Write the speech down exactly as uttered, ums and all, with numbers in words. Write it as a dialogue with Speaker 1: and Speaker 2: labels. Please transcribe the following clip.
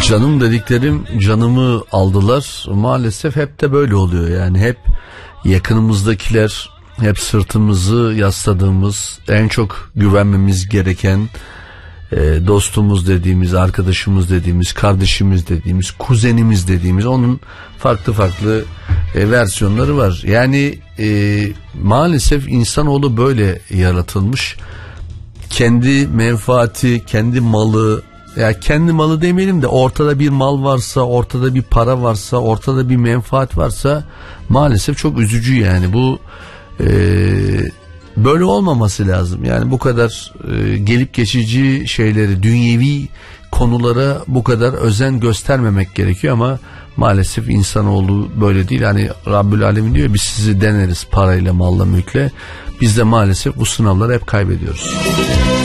Speaker 1: Canım dediklerim canımı aldılar. Maalesef hep de böyle oluyor. Yani hep yakınımızdakiler, hep sırtımızı yasladığımız, en çok güvenmemiz gereken e, dostumuz dediğimiz, arkadaşımız dediğimiz, kardeşimiz dediğimiz, kuzenimiz dediğimiz, onun farklı farklı e, versiyonları var. Yani e, maalesef insanoğlu böyle yaratılmış. Kendi menfaati, kendi malı, ya kendi malı demeyelim de ortada bir mal varsa, ortada bir para varsa, ortada bir menfaat varsa maalesef çok üzücü yani. Bu e, böyle olmaması lazım. Yani bu kadar e, gelip geçici şeyleri, dünyevi konulara bu kadar özen göstermemek gerekiyor ama maalesef insanoğlu böyle değil. Hani Rabbül Alemin diyor, biz sizi deneriz parayla, malla, mülkle. Biz de maalesef bu sınavları hep kaybediyoruz.